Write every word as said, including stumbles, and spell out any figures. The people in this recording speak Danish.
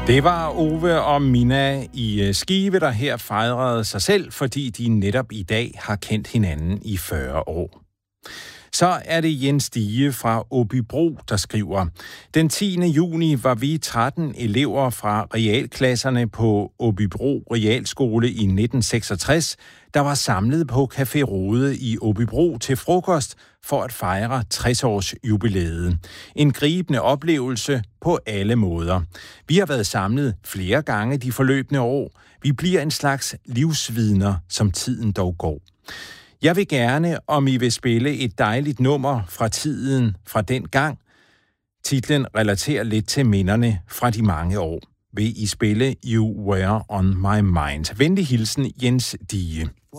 Det var Ove og Mina i Skive, der her fejrede sig selv, fordi de netop i dag har kendt hinanden i fyrre år. Så er det Jens Dige fra Åbybro, der skriver: Den tiende juni var vi tretten elever fra realklasserne på Åbybro Realskole i nitten seksogtres, der var samlet på Café Rode i Åbybro til frokost for at fejre tres-års jubilæet. En gribende oplevelse på alle måder. Vi har været samlet flere gange de forløbne år. Vi bliver en slags livsvidner, som tiden dog går. Jeg vil gerne, om I vil spille et dejligt nummer fra tiden fra den gang. Titlen relaterer lidt til minderne fra de mange år. Vil I spille You Were On My Mind? Venlig hilsen, Jens Dige.